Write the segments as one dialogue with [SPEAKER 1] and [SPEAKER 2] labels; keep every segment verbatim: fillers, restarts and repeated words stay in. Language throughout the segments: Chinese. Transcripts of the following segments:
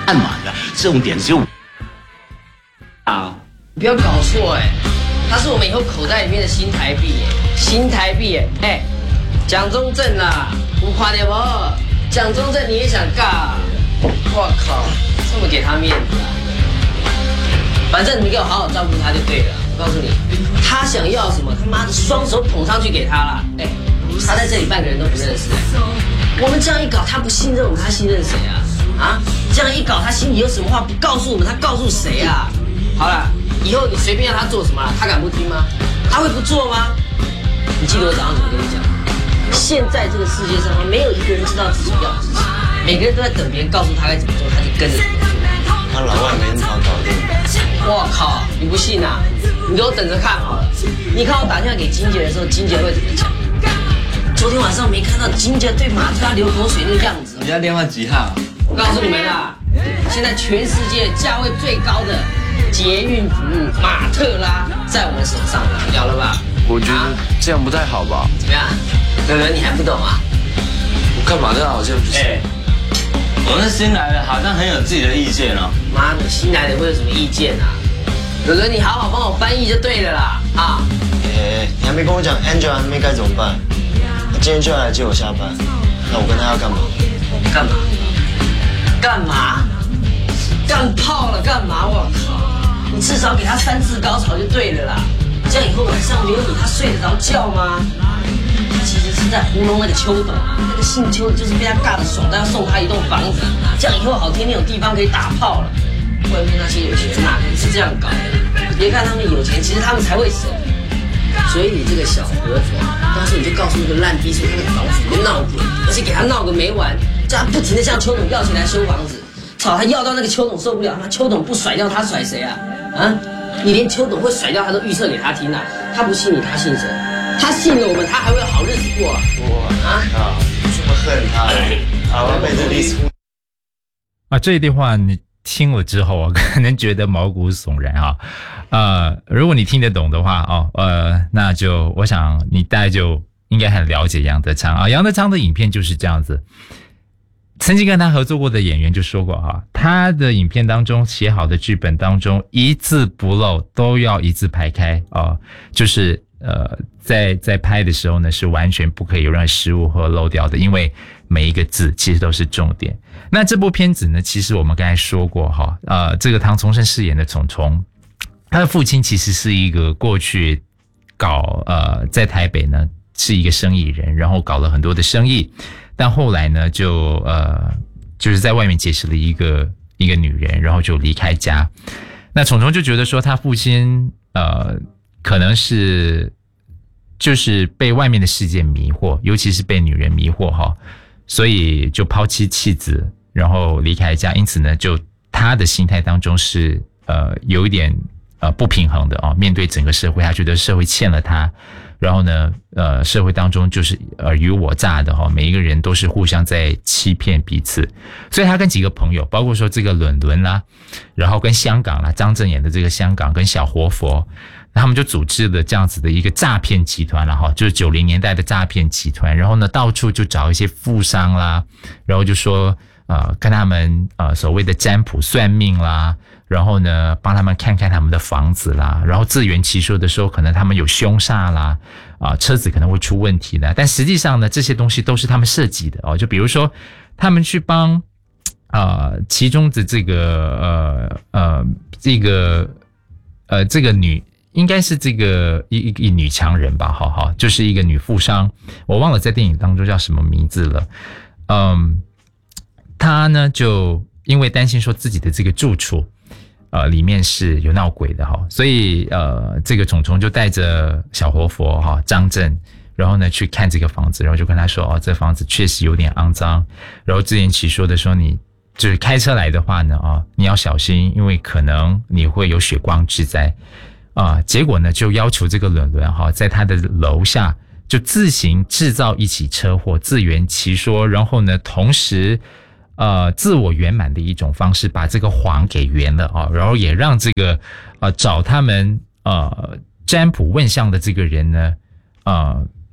[SPEAKER 1] 干嘛的？重点只有
[SPEAKER 2] 啊！你不要搞错哎，他是我们以后口袋里面的新台币哎，新台币哎哎，蒋中正啦，有看到无？蒋中正你也想尬？我靠，这么给他面子啊！反正你给我好好照顾他就对了。我告诉你，他想要什么，他妈的双手捧上去给他了。哎，他在这里半个人都不认识。我们这样一搞，他不信任我们，他信任谁啊？啊，这样一搞，他心里有什么话不告诉我们，他告诉谁啊？好了，以后你随便让他做什么，他敢不听吗？他会不做吗？你记得我早上怎么跟你讲？现在这个世界上没有一个人知道自己要的是什么，每个人都在等别人告诉他该怎么做，他就跟着怎么做。
[SPEAKER 3] 他老外没那么好搞定。
[SPEAKER 2] 我靠，你不信啊？你给我等着看好了。你看我打电话给金姐的时候，金姐会怎么讲？昨天晚上没看到金姐对马特流口水那个样子。
[SPEAKER 4] 你家电话几号？
[SPEAKER 2] 我告诉你们啦，现在全世界价位最高的捷运服务马特拉在我们手上，了了吧？
[SPEAKER 3] 我觉得这样不太好吧？
[SPEAKER 2] 怎么样，伦伦你还不懂啊？
[SPEAKER 3] 我看马特拉好像就是。
[SPEAKER 4] 哎，我那新来的好像很有自己的意见哦。
[SPEAKER 2] 妈的，新来的会有什么意见啊？伦伦，你好好帮我翻译就对了啦，啊！
[SPEAKER 3] 哎，你还没跟我讲 Angela 那边该怎么办？他今天就要来接我下班，那我跟他要干嘛？
[SPEAKER 2] 干嘛？干嘛？干炮了干嘛？我靠！你至少给他三次高潮就对了啦，这样以后晚上没有你，他睡得着觉吗？他其实是在糊弄那个邱董，那个姓邱的就是被他尬得爽，但要送他一栋房子，这样以后好天天有地方可以打炮了。外面那些有钱人哪可能是这样搞的？别看他们有钱，其实他们才会省。所以你这个小合伙，到时候你就告诉那个烂逼说他那个房子别闹鬼，而且给他闹个没完，叫他不停的向邱董要钱来修房子。操，他要到那个邱董受不了，那邱董不甩掉他甩谁啊？啊，你连邱董会甩掉他都预测给他听啊！他不信你，他信谁？他信了我们，他还会有好日子过啊！
[SPEAKER 3] 我啊，这么恨他，台湾被这历史
[SPEAKER 5] 啊，这一段话你听了之后啊，可能觉得毛骨悚然啊。呃，如果你听得懂的话哦，呃，那就我想你大概就应该很了解杨德昌啊。杨德昌的影片就是这样子。曾经跟他合作过的演员就说过哈，他的影片当中写好的剧本当中一字不漏，都要一字排开啊，就是呃，在在拍的时候呢，是完全不可以有任何失误和漏掉的，因为每一个字其实都是重点。那这部片子呢，其实我们刚才说过哈，呃，这个唐从圣饰演的虫虫，他的父亲其实是一个过去搞呃在台北呢是一个生意人，然后搞了很多的生意。但后来呢，就呃，就是在外面结识了一个一个女人，然后就离开家。那虫虫就觉得说，他父亲呃，可能是就是被外面的世界迷惑，尤其是被女人迷惑哈，所以就抛妻弃子，然后离开家。因此呢，就他的心态当中是呃有一点呃不平衡的啊，面对整个社会，他觉得社会欠了他。然后呢，呃，社会当中就是尔虞我诈的哈，每一个人都是互相在欺骗彼此，所以他跟几个朋友，包括说这个伦伦啦，然后跟香港啦，张震演的这个香港跟小活佛，他们就组织了这样子的一个诈骗集团啦哈，就是九零年代的诈骗集团，然后呢，到处就找一些富商啦，然后就说呃跟他们呃所谓的占卜算命啦。然后呢，帮他们看看他们的房子啦，然后自圆其说的时候，可能他们有凶煞啦，啊，车子可能会出问题的，但实际上呢，这些东西都是他们设计的哦。就比如说，他们去帮，呃，其中的这个呃呃这个呃这个女，应该是这个一一女强人吧，好好，就是一个女富商，我忘了在电影当中叫什么名字了，嗯，她呢就因为担心说自己的这个住处。呃，里面是有闹鬼的哈，所以呃，这个虫虫就带着小活佛哈张震，然后呢去看这个房子，然后就跟他说哦，这房子确实有点肮脏，然后自圆其说的说你就是开车来的话呢啊，你要小心，因为可能你会有血光之灾啊。结果呢就要求这个伦伦哈在他的楼下就自行制造一起车祸，自圆其说，然后呢同时。呃，自我圆满的一种方式，把这个谎给圆了啊，然后也让这个呃找他们呃占卜问相的这个人呢，呃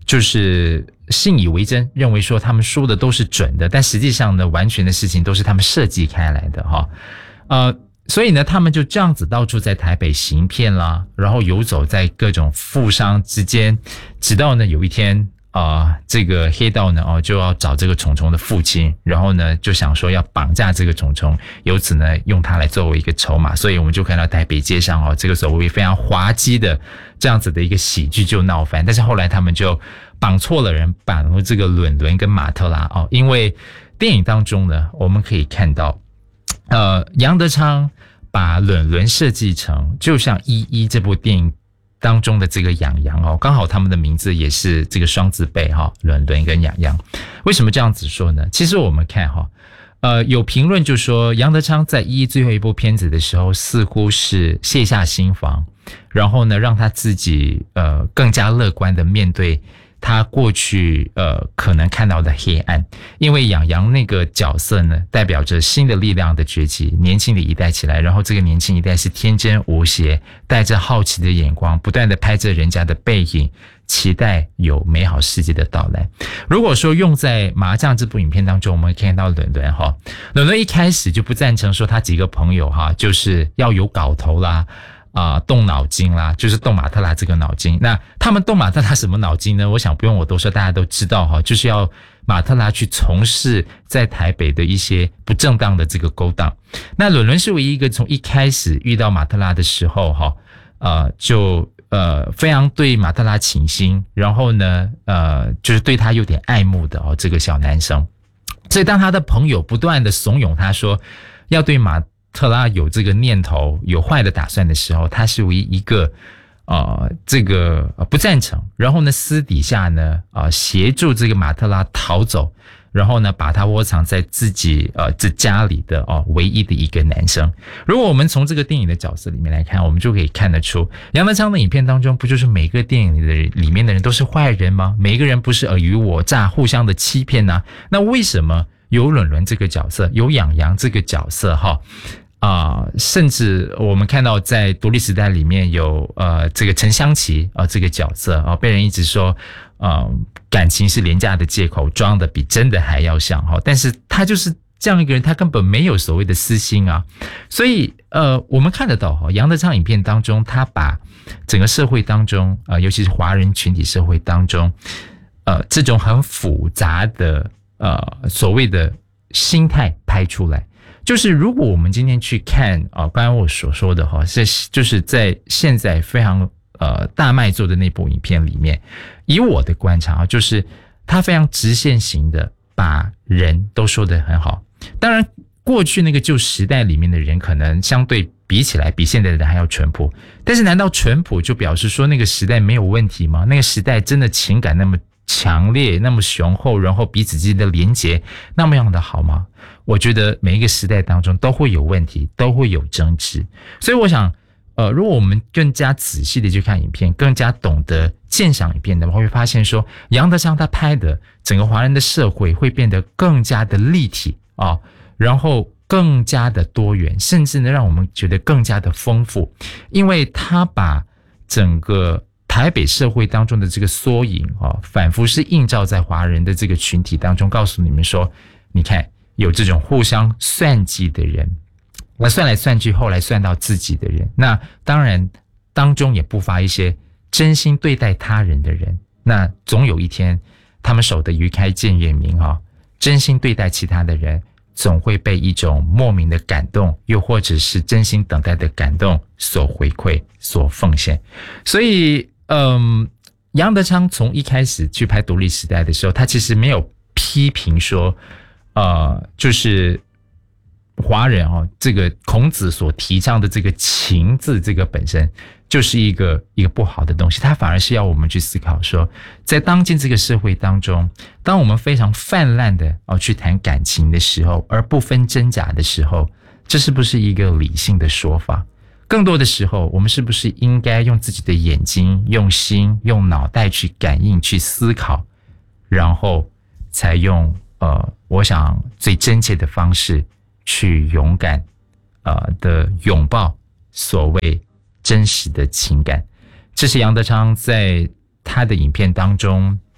[SPEAKER 5] 就是信以为真，认为说他们说的都是准的，但实际上呢，完全的事情都是他们设计开来的哈。呃，所以呢，他们就这样子到处在台北行骗啦，然后游走在各种富商之间，直到呢有一天啊、呃，这个黑道呢哦就要找这个虫虫的父亲，然后呢就想说要绑架这个虫虫，由此呢用它来作为一个筹码，所以我们就看到台北街上哦这个所谓非常滑稽的这样子的一个喜剧就闹翻，但是后来他们就绑错了人，绑了这个伦伦跟马特拉哦，因为电影当中呢我们可以看到，呃，杨德昌把伦伦设计成就像《一一》这部电影当中的这个养羊哦，刚好他们的名字也是这个双字辈哈，伦伦跟养羊。为什么这样子说呢？其实我们看哈，呃，有评论就说杨德昌在《一一》最后一部片子的时候，似乎是卸下心防，然后呢，让他自己呃更加乐观的面对他过去呃可能看到的黑暗，因为养羊那个角色呢，代表着新的力量的崛起，年轻的一代起来，然后这个年轻一代是天真无邪，带着好奇的眼光，不断的拍着人家的背影，期待有美好世界的到来。如果说用在麻将这部影片当中，我们看到伦伦哈，伦伦一开始就不赞成说他几个朋友哈，就是要有搞头啦。啊、呃，动脑筋啦，就是动马特拉这个脑筋。那他们动马特拉什么脑筋呢？我想不用我多说，大家都知道哈，就是要马特拉去从事在台北的一些不正当的这个勾当。那伦伦是唯一一个从一开始遇到马特拉的时候哈，呃，就呃非常对马特拉倾心，然后呢，呃，就是对他有点爱慕的哦，这个小男生。所以当他的朋友不断的怂恿他说要对马特拉有这个念头有坏的打算的时候，他是唯一一个呃这个、呃、不赞成，然后呢私底下呢呃协助这个马特拉逃走，然后呢把他窝藏在自己呃这家里的哦、呃、唯一的一个男生。如果我们从这个电影的角色里面来看，我们就可以看得出杨德昌的影片当中不就是每个电影里的人里面的人都是坏人吗？每一个人不是尔虞我诈互相的欺骗啊，那为什么有伦伦这个角色，有养羊这个角色哈，啊、呃，甚至我们看到在独立时代里面有呃这个陈湘琪啊、呃、这个角色啊、呃，被人一直说呃感情是廉价的借口，装的比真的还要像哈，但是他就是这样一个人，他根本没有所谓的私心啊，所以呃我们看得到哈，杨德昌影片当中，他把整个社会当中啊、呃，尤其是华人群体社会当中，呃这种很复杂的。呃，所谓的心态拍出来，就是如果我们今天去看啊、呃，刚才我所说的哈，是就是在现在非常呃大卖座的那部影片里面，以我的观察啊，就是他非常直线型的把人都说得很好。当然，过去那个旧时代里面的人，可能相对比起来，比现在的人还要淳朴。但是，难道淳朴就表示说那个时代没有问题吗？那个时代真的情感那么强烈，那么雄厚，然后彼此之间的连结那么样的好吗？我觉得每一个时代当中都会有问题，都会有争执。所以我想呃，如果我们更加仔细的去看影片，更加懂得鉴赏影片的话，会发现说杨德昌他拍的整个华人的社会会变得更加的立体啊，然后更加的多元，甚至呢让我们觉得更加的丰富，因为他把整个台北社会当中的这个缩影啊，反复是映照在华人的这个群体当中，告诉你们说，你看有这种互相算计的人，那算来算去，后来算到自己的人，那当然当中也不乏一些真心对待他人的人，那总有一天他们守得鱼开见月明啊，真心对待其他的人，总会被一种莫名的感动，又或者是真心等待的感动所回馈，所奉献。所以嗯，杨德昌从一开始去拍独立时代的时候，他其实没有批评说呃，就是华人哦，这个孔子所提倡的这个情字这个本身就是一个一个不好的东西，他反而是要我们去思考说，在当今这个社会当中，当我们非常泛滥的哦去谈感情的时候，而不分真假的时候，这是不是一个理性的说法？更多的时候，我们是不是应该用自己的眼睛、用心、用脑袋去感应、去思考，然后才用呃，我想最真切的方式去勇敢呃的拥抱所谓真实的情感。这是杨德昌在他的影片当中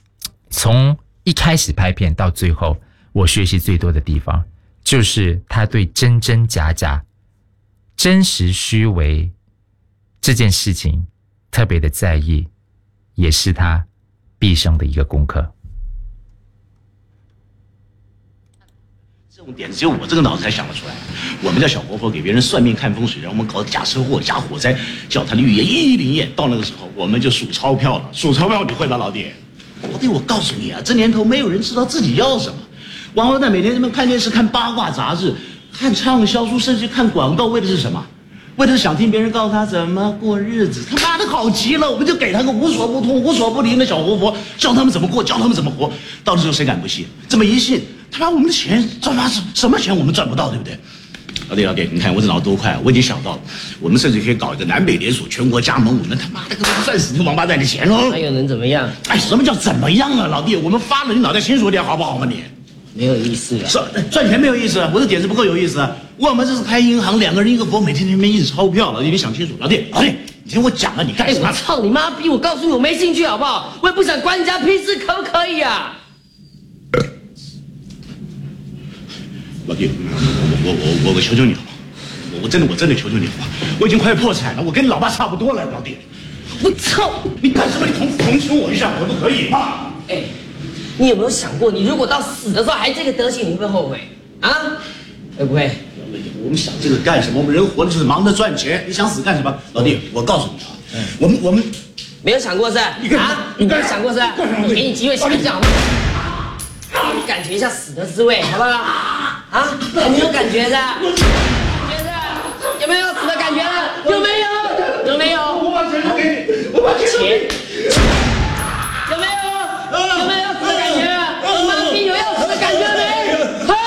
[SPEAKER 5] 从一开始拍片到最后，我学习最多的地方，就是他对真真假假、真实虚伪这件事情特别的在意，也是他毕生的一个功课。
[SPEAKER 1] 这种点子只有我这个脑子才想得出来。我们叫小活佛给别人算命看风水，让我们搞假车祸、假火灾，叫他的预言一一灵验。到那个时候，我们就数钞票了。数钞票你会吧，老弟？老弟，我告诉你啊，这年头没有人知道自己要什么。王八蛋每天他妈看电视、看八卦杂志、看畅销书，甚至看广告，为的是什么？为的是想听别人告诉他怎么过日子。他妈的好极了，我们就给他个无所不通、无所不灵的小活佛，教他们怎么过，教他们怎么活。到的时候谁敢不信？这么一信，他把我们的钱赚发什什么钱我们赚不到，对不对？老弟老弟，你看我这脑子多快，我已经想到了，我们甚至可以搞一个南北联署，全国加盟，我们他妈的赚死你王八蛋的钱喽！
[SPEAKER 2] 那又能怎么样？
[SPEAKER 1] 哎，什么叫怎么样啊，老弟？我们发了，你脑袋清楚点好不好嘛你？
[SPEAKER 2] 没有意思了。
[SPEAKER 1] 是赚钱没有意思，我的点子不够有意思。我们这是开银行，两个人一个佛，每天在那边印钞票，老弟你想清楚，老弟老弟，你听我讲啊，你干
[SPEAKER 2] 哎，
[SPEAKER 1] 什么？
[SPEAKER 2] 我操你妈逼！我告诉你，我没兴趣好不好？我也不想关人家屁事，可不可以啊？
[SPEAKER 1] 老弟，我我我我我求求你了，我我真的我真的求求你了，我已经快破产了，我跟你老爸差不多了，老弟。
[SPEAKER 2] 我操！
[SPEAKER 1] 你干什么？你同同情我一下，可不可以嘛？
[SPEAKER 2] 哎，你有没有想过，你如果到死的时候还这个德行，你会不会后悔啊？会不会？
[SPEAKER 1] 我们想这个干什么？我们人活的就是忙着赚钱，你想死干什么？老弟，我告诉你啊，我们我们
[SPEAKER 2] 没有想过是吧？
[SPEAKER 1] 你干什么
[SPEAKER 2] 啊？你没有想过是吧？我给你机会想一想，你感觉一下死的滋味，好不好？啊？你有感觉的？感觉的？有没有死的感觉的？有没有？有没有？
[SPEAKER 1] 我把钱给你，我把
[SPEAKER 2] 钱？有没有？有没有死的感觉？你妈逼有要死的感觉没？哼！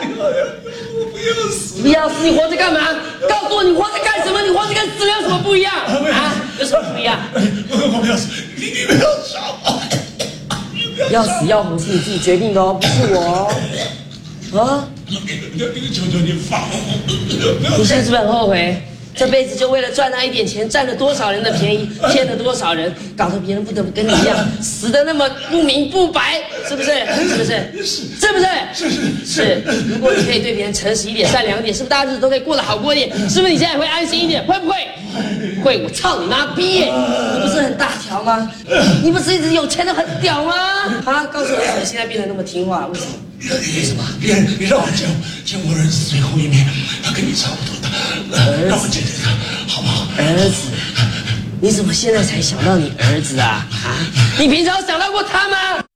[SPEAKER 2] 不要死，你活着干嘛？告诉我你活着干什么？你活着跟死人有什么不一样？啊？有什么不一样？
[SPEAKER 1] 我不要死，你你不要杀我！
[SPEAKER 2] 要死要活是你自己决定的哦，不是我哦。啊？
[SPEAKER 1] 求求你放我！
[SPEAKER 2] 你现在是不是很后悔？这辈子就为了赚那一点钱，占了多少人的便宜，骗了多少人，搞得别人不得不跟你一样死得那么不明不白，是不是？是不是？是不是？
[SPEAKER 1] 是是
[SPEAKER 2] 是。如果你可以对别人诚实一点、善良一点，是不是大家日子都可以过得好过一点？是不是你现在会安心一点？会不会？会。我操你妈逼耶！你不是很大条吗？你不是一直有钱的很屌吗？啊，告诉我为什么现在变得那么听话？为什么？
[SPEAKER 1] 为什么？别你让我见见我儿子最后一面，他跟你差不多大，让我见见他，好不好？
[SPEAKER 2] 儿子，你怎么现在才想到你儿子啊？啊，你平常想到过他吗？